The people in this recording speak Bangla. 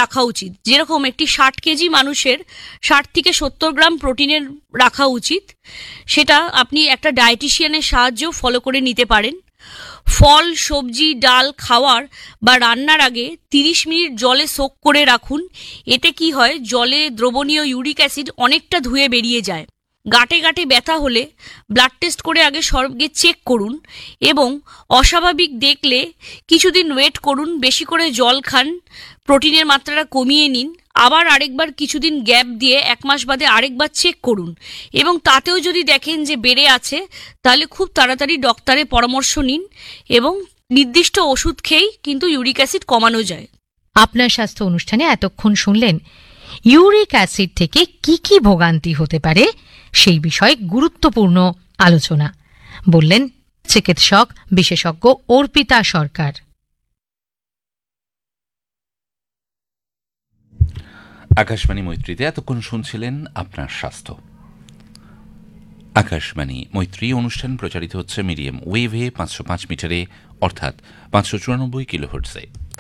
রাখা উচিত। যেরকম একটি 60 কেজি মানুষের 60 থেকে 70 গ্রাম প্রোটিনের রাখা উচিত, সেটা আপনি একটা ডায়েটিশিয়ানের সাহায্য ফলো করে নিতে পারেন। ফল, সবজি, ডাল খাওয়ার বা রান্নার আগে 30 মিনিট জলে সোক করে রাখুন। এতে কি হয়, জলে দ্রবণীয় ইউরিক অ্যাসিড অনেকটা ধুয়ে বেরিয়ে যায়। গাঁটে গাঁটে ব্যথা হলে ব্লাড টেস্ট করে আগে সর্গে চেক করুন এবং অস্বাভাবিক দেখলে কিছুদিন ওয়েট করুন, বেশি করে জল খান, প্রোটিনের মাত্রাটা কমিয়ে নিন, আবার আরেকবার কিছুদিন গ্যাপ দিয়ে 1 মাস বাদে আরেকবার চেক করুন এবং তাতেও যদি দেখেন যে বেড়ে আছে তাহলে খুব তাড়াতাড়ি ডক্টরের পরামর্শ নিন এবং নির্দিষ্ট ওষুধ খেয়েই কিন্তু ইউরিক অ্যাসিড কমানো যায়। আপনার স্বাস্থ্য অনুষ্ঠানে এতক্ষণ শুনলেন ইউরিক অ্যাসিড থেকে কি কি ভোগান্তি হতে পারে সেই বিষয়ে গুরুত্বপূর্ণ আলোচনা। বললেন চিকিৎসক বিশেষজ্ঞ অর্পিতা সরকার। আকাশবাণী মৈত্রীতে এতক্ষণ শুনছিলেন আপনার স্বাস্থ্য। আকাশবাণী মৈত্রী অনুষ্ঠান প্রচারিত হচ্ছে মিডিয়াম ওয়েভে 505 মিটারে, অর্থাৎ 594 কিলোহার্টজে।